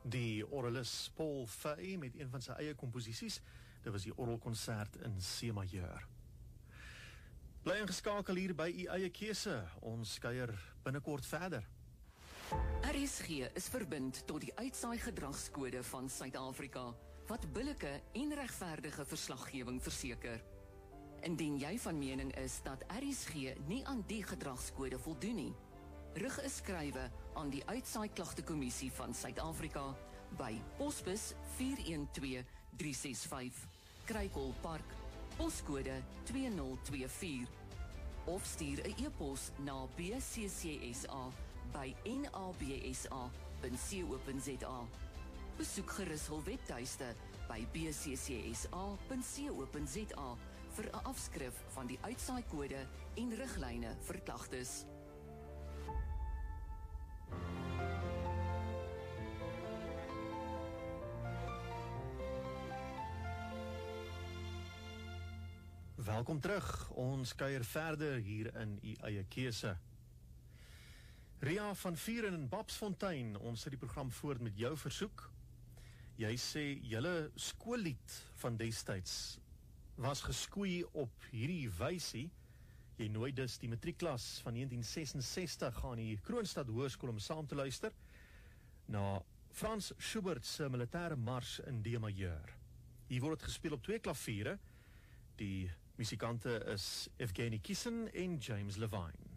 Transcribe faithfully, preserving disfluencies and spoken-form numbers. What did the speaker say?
Die orgelis Paul Fay met een van sy eie komposisies. Dit was die orgelkonsert in C majeur. Bly ingeskakel hier by u eie keuse. Ons kuier binnekort verder. R S G is verbind tot die uitsaai gedragskode van Suid-Afrika, wat billike en regverdige verslaggewing verseker. Indien jy van mening is dat R S G nie aan die gedragskode voldoen nie, rig 'n skrywe aan die Uitsaai Klagtekommissie van Suid-Afrika by Posbus vier een twee drie ses vyf, Kruikol Park, poskode twee nul twee vier, of stuur 'n e-pos na b c c s a by n a b s a punt co punt z a. Besoek gerus hul webtuiste by b c c s a punt co punt z a vir 'n afskrif van die uitsaaikode en riglyne vir klagtes. Welkom terug, ons kuier verder hier in u eie keuse. Ria van Vieren in Babsfontein, ons sit die program voort met jou versoek. Jy sê, julle skoollied van destyds was geskoei op hierdie wysie. Jy nooi dus die matriekklas van negentien sesensestig aan die Kroonstad Hoërskool om saam te luister na Frans Schubert se militaire mars in D majeur. Hier word het gespeel op twee klaviere. Die musikante is Evgeny Kissin en James Levine.